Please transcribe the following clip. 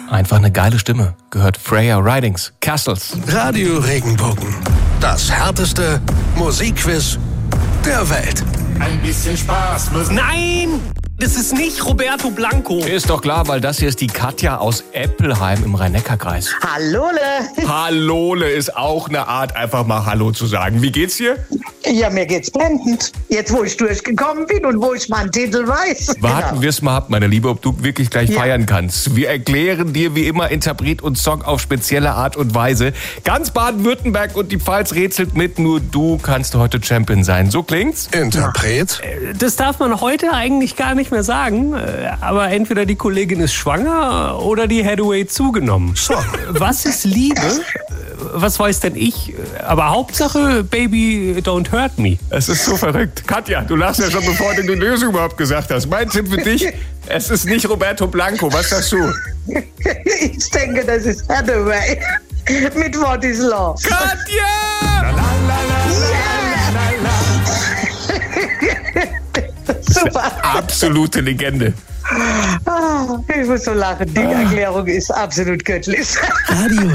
Einfach eine geile Stimme. Gehört Freya Ridings, Castles. Radio Regenbogen. Das härteste Musikquiz der Welt. Ein bisschen Spaß muss... Nein! Das ist nicht Roberto Blanco. Ist doch klar, weil das hier ist die Katja aus Eppelheim im Rhein-Neckar-Kreis. Hallole. Hallole ist auch eine Art, einfach mal Hallo zu sagen. Wie geht's dir? Ja, mir geht's blendend. Jetzt, wo ich durchgekommen bin und wo ich meinen Titel weiß. Warten wir es mal ab, meine Liebe, ob du wirklich gleich feiern kannst. Wir erklären dir wie immer Interpret und Song auf spezielle Art und Weise. Ganz Baden-Württemberg und die Pfalz rätselt mit, nur du kannst heute Champion sein. So klingt's? Interpret? Das darf man heute eigentlich gar nicht mehr sagen. Aber entweder die Kollegin ist schwanger oder die Hathaway zugenommen. Song. Was ist Liebe? Was weiß denn ich? Aber Hauptsache, Baby, don't hurt me. Es ist so verrückt. Katja, du lachst ja schon, bevor du die Lösung überhaupt gesagt hast. Mein Tipp für dich, es ist nicht Roberto Blanco. Was sagst du? Ich denke, das ist Hathaway. Mit What is Love. Katja! Super. Absolute Legende. Ich muss so lachen. Die Erklärung ist absolut göttlich. Radio